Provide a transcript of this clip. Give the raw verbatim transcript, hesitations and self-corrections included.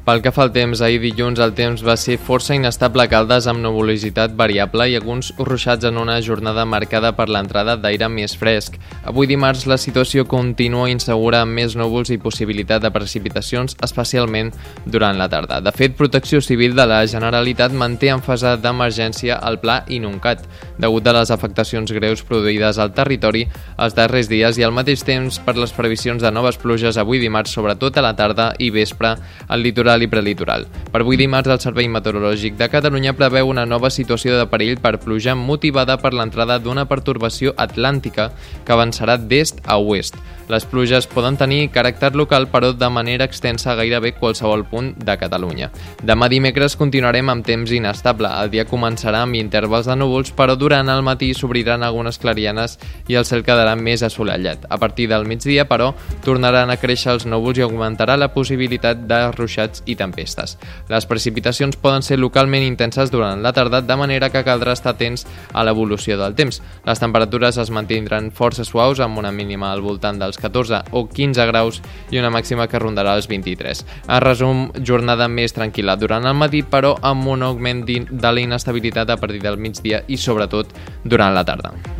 Pel que fa al temps, ahir dilluns el temps va ser força inestable a Caldes amb nuvolositat variable i alguns ruixats en una jornada marcada per l'entrada d'aire més fresc. Avui dimarts la situació continua insegura amb més núvols i possibilitat de precipitacions, especialment durant la tarda. De fet, Protecció Civil de la Generalitat manté en fase d'emergència el pla Inuncat, degut a les afectacions greus produïdes al territori els darrers dies i al mateix temps per les previsions de noves pluges avui dimarts, sobretot a la tarda i vespre al litoral i prelitoral. Per avui dimarts, el Servei Meteorològic de Catalunya preveu una nova situació de perill per pluja motivada per l'entrada d'una pertorbació atlàntica que avançarà d'est a oest. Les pluges poden tenir caràcter local, però de manera extensa a gairebé qualsevol punt de Catalunya. Demà dimecres continuarem amb temps inestable. El dia començarà amb intervals de núvols, però durant el matí s'obriran algunes clarianes i el cel quedarà més assolellat. A partir del migdia, però, tornaran a créixer els núvols i augmentarà la possibilitat de ruixats i tempestes. Les precipitacions poden ser localment intenses durant la tarda, de manera que caldrà estar atents a l'evolució del temps. Les temperatures es mantindran força suaus, amb una mínima al voltant dels catorze o quinze graus i una màxima que rondarà els vint-i-tres. En resum, jornada més tranquil·la durant el matí, però amb un augment de la inestabilitat a partir del migdia i sobretot durant la tarda.